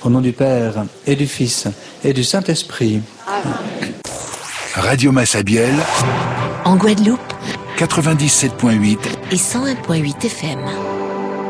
Au nom du Père et du Fils et du Saint-Esprit. Radio Massabielle, en Guadeloupe, 97.8 et 101.8 FM.